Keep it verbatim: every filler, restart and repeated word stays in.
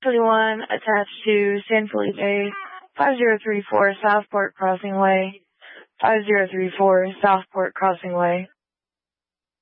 twenty-one attached to San Felipe, five zero three four Southport Crossing Way, five zero three four Southport Crossing Way.